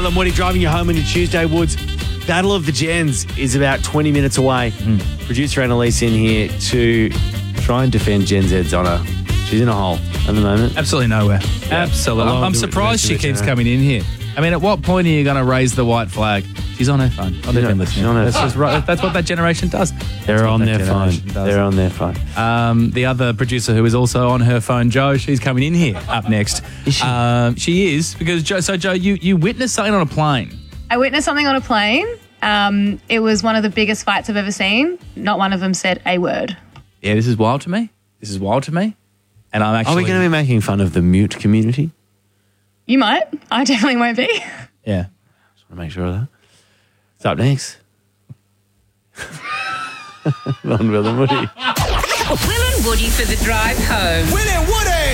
Will and Woody driving you home on your Tuesday, Woods. Battle of the Gens is about 20 minutes away. Producer Annalise in here to try and defend Gen Z's honour. She's in a hole at the moment. Absolutely nowhere. Absolutely. I'm surprised she keeps coming in here. I mean, at what point are you going to raise the white flag? She's on her phone. She's on her That's just right. That's what that generation does. They're on their phone. They're on their phone. The other producer who is also on her phone, Jo, she's coming in here up next. Is she? She is, because Jo, you witnessed something on a plane. I witnessed something on a plane. It was one of the biggest fights I've ever seen. Not one of them said a word. Yeah, this is wild to me. And I'm actually... Are we going to be making fun of the mute community? You might. I definitely won't be. Yeah. Just want to make sure of that. It's up next. On Will and Woody. Will and Woody for the drive home. Will and Woody!